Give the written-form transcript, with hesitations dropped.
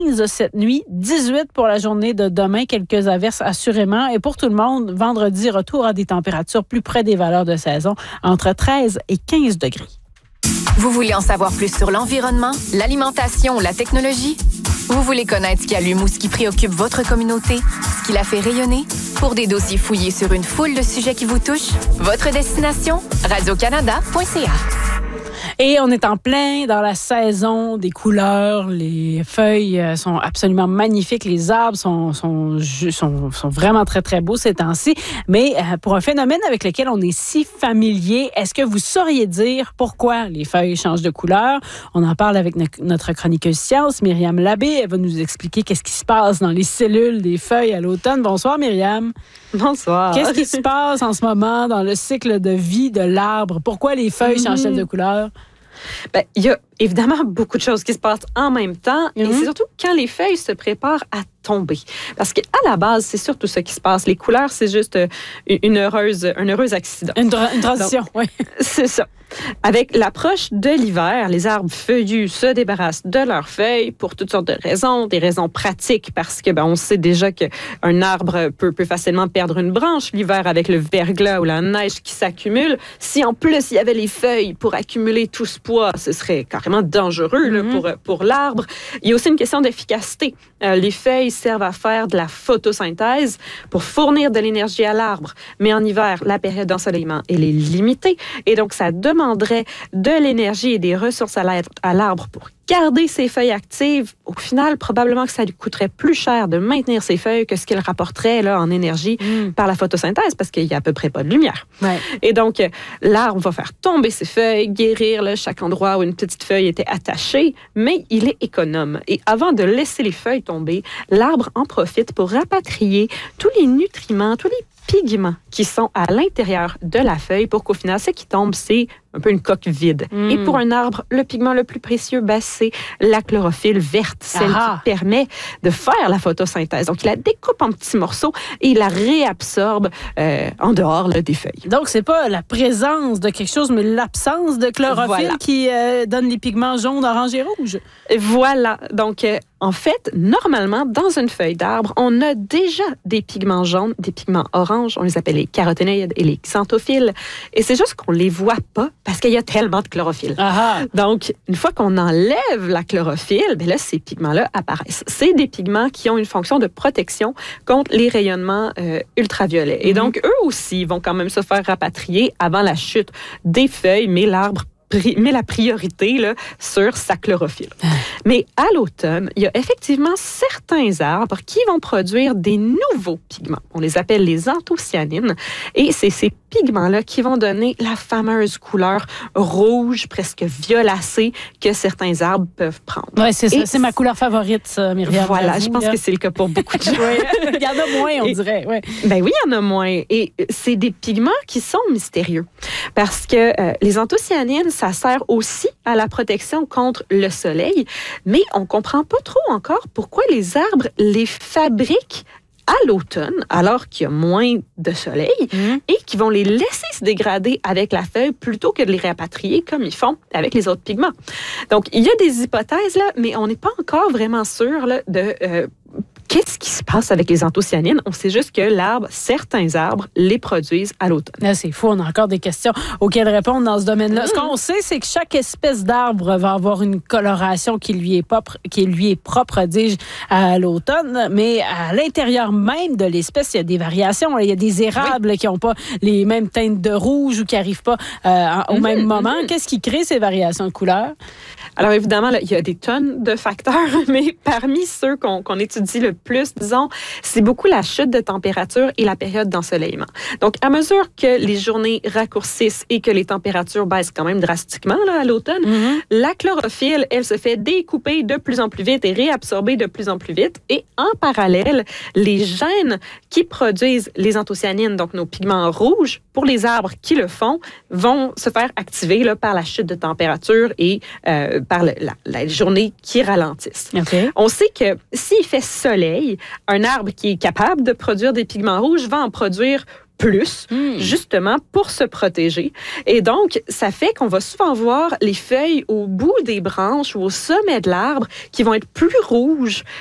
15 cette nuit, 18 pour la journée de demain, quelques averses assurément. Et pour tout le monde, vendredi, retour à des températures plus près des valeurs de saison, entre 13 et 15 degrés. Vous voulez en savoir plus sur l'environnement, l'alimentation ou la technologie? Vous voulez connaître ce qui allume ou ce qui préoccupe votre communauté, ce qui la fait rayonner? Pour des dossiers fouillés sur une foule de sujets qui vous touchent, votre destination, radiocanada.ca. Et on est en plein dans la saison des couleurs. Les feuilles sont absolument magnifiques. Les arbres sont vraiment très, très beaux ces temps-ci. Mais pour un phénomène avec lequel on est si familier, est-ce que vous sauriez dire pourquoi les feuilles changent de couleur? On en parle avec notre chroniqueuse science, Myriam Labbé. Elle va nous expliquer qu'est-ce qui se passe dans les cellules des feuilles à l'automne. Bonsoir, Myriam. Bonsoir. Qu'est-ce qui se passe en ce moment dans le cycle de vie de l'arbre? Pourquoi les feuilles changent-elles de couleur? Ben, il y a évidemment beaucoup de choses qui se passent en même temps. Et c'est surtout quand les feuilles se préparent à tomber. Parce qu'à la base, c'est surtout ce qui se passe. Les couleurs, c'est juste un heureux accident. Une transition, oui. C'est ça. Avec l'approche de l'hiver, les arbres feuillus se débarrassent de leurs feuilles pour toutes sortes de raisons, des raisons pratiques parce que on sait déjà qu'un arbre peut facilement perdre une branche l'hiver avec le verglas ou la neige qui s'accumule. Si en plus il y avait les feuilles pour accumuler tout ce poids, ce serait carrément dangereux là, pour l'arbre. Il y a aussi une question d'efficacité. Les feuilles servent à faire de la photosynthèse pour fournir de l'énergie à l'arbre. Mais en hiver, la période d'ensoleillement, elle est limitée et donc ça demanderait de l'énergie et des ressources à l'arbre pour garder ses feuilles actives. Au final, probablement que ça lui coûterait plus cher de maintenir ses feuilles que ce qu'il rapporterait là, en énergie par la photosynthèse parce qu'il n'y a à peu près pas de lumière. Ouais. Et donc, l'arbre va faire tomber ses feuilles, guérir là, chaque endroit où une petite feuille était attachée, mais il est économe. Et avant de laisser les feuilles tomber, l'arbre en profite pour rapatrier tous les nutriments, tous les pigments qui sont à l'intérieur de la feuille pour qu'au final, ce qui tombe, c'est un peu une coque vide. Et pour un arbre, le pigment le plus précieux, c'est la chlorophylle verte, celle qui permet de faire la photosynthèse. Donc, il la découpe en petits morceaux et il la réabsorbe en dehors là, des feuilles. Donc, c'est pas la présence de quelque chose, mais l'absence de chlorophylle qui donne les pigments jaunes, orange et rouge. Voilà. Donc, en fait, normalement, dans une feuille d'arbre, on a déjà des pigments jaunes, des pigments oranges. On les appelle les caroténoïdes et les xanthophiles. Et c'est juste qu'on les voit pas parce qu'il y a tellement de chlorophylle. Donc, une fois qu'on enlève la chlorophylle, là, ces pigments-là apparaissent. C'est des pigments qui ont une fonction de protection contre les rayonnements ultraviolets. Et donc, eux aussi vont quand même se faire rapatrier avant la chute des feuilles, mais l'arbre met la priorité là, sur sa chlorophylle. Mais à l'automne, il y a effectivement certains arbres qui vont produire des nouveaux pigments. On les appelle les anthocyanines. Et c'est ces pigments-là qui vont donner la fameuse couleur rouge, presque violacée, que certains arbres peuvent prendre. Oui, c'est ça. C'est ma couleur favorite, ça, Myriam. Voilà, je pense que c'est le cas pour beaucoup de gens. Il y en a moins, on dirait. Ouais. Ben oui, il y en a moins. Et c'est des pigments qui sont mystérieux. Parce que les anthocyanines, ça sert aussi à la protection contre le soleil, mais on ne comprend pas trop encore pourquoi les arbres les fabriquent à l'automne, alors qu'il y a moins de soleil, et qui vont les laisser se dégrader avec la feuille plutôt que de les rapatrier comme ils font avec les autres pigments. Donc, il y a des hypothèses, là, mais on n'est pas encore vraiment sûr là, de qu'est-ce qui se passe avec les anthocyanines. On sait juste que certains arbres les produisent à l'automne. Là, c'est fou, on a encore des questions auxquelles répondre dans ce domaine-là. Ce qu'on sait, c'est que chaque espèce d'arbre va avoir une coloration qui lui est propre, dis-je, à l'automne, mais à l'intérieur même de l'espèce, il y a des variations. Il y a des érables qui n'ont pas les mêmes teintes de rouge ou qui n'arrivent pas au même moment. Qu'est-ce qui crée ces variations de couleurs? Alors, évidemment, là, il y a des tonnes de facteurs, mais parmi ceux qu'on étudie le plus, disons, c'est beaucoup la chute de température et la période d'ensoleillement. Donc, à mesure que les journées raccourcissent et que les températures baissent quand même drastiquement là, à l'automne, la chlorophylle, elle se fait découper de plus en plus vite et réabsorber de plus en plus vite. Et en parallèle, les gènes qui produisent les anthocyanines, donc nos pigments rouges, pour les arbres qui le font, vont se faire activer là, par la chute de température et par la journée qui ralentissent. Okay. On sait que s'il fait soleil, un arbre qui est capable de produire des pigments rouges va en produire plus, justement pour se protéger. Et donc, ça fait qu'on va souvent voir les feuilles au bout des branches ou au sommet de l'arbre qui vont être plus rouges